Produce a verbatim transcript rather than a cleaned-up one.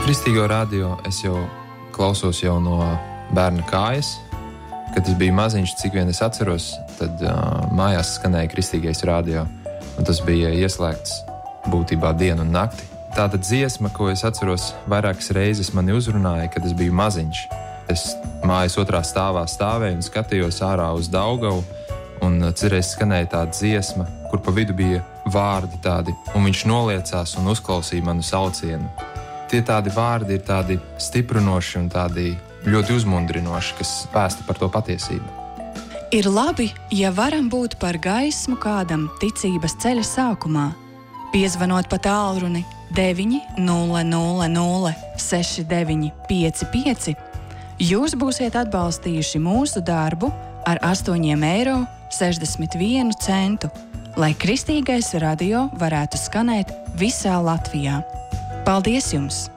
Kristīgo radio es jau klausos jau no bērna kājas. Kad es biju maziņš, cik vien es atceros, tad uh, mājās skanēja kristīgais radio. Un tas bija ieslēgts būtībā dienu un nakti. Tātad dziesma, ko es atceros vairākas reizes mani uzrunāja, kad es biju maziņš. Es mājas otrā stāvā stāvēju un skatījos ārā uz Daugavu. Un cerēs skanēja tāda dziesma, kur pa vidu bija vārdi tādi. Un viņš noliecās un uzklausīja manu saucienu. Tie tādi vārdi ir tādi stiprinoši un tādi ļoti uzmundrinoši, kas vēsta par to patiesību. Ir labi, ja varam būt par gaismu kādam ticības ceļa sākumā, piezvanot pa tālruni deviņi nulle nulle nulle seši deviņi pieci pieci, jūs būsiet atbalstījuši mūsu darbu ar astoņiem eiro sešdesmit vienu centu, lai Kristīgais radio varētu skanēt visā Latvijā. Paldies jums!